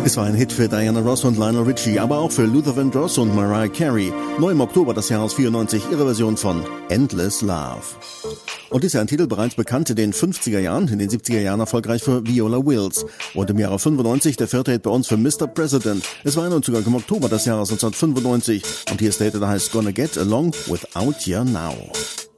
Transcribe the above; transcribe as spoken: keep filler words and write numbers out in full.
Es war ein Hit für Diana Ross und Lionel Richie, aber auch für Luther Vandross und Mariah Carey. Neu im Oktober des Jahres vierundneunzig ihre Version von Endless Love. Und ist ja ein Titel bereits bekannt in den fünfziger Jahren, in den siebziger Jahren erfolgreich für Viola Wills. Und im Jahre fünfundneunzig der vierte Hit bei uns für Mister President. Es war ein Neuzugang im Oktober des Jahres neunzehnhundertfünfundneunzig. Und hier ist der Hit, der heißt Gonna Get Along Without Ya Now.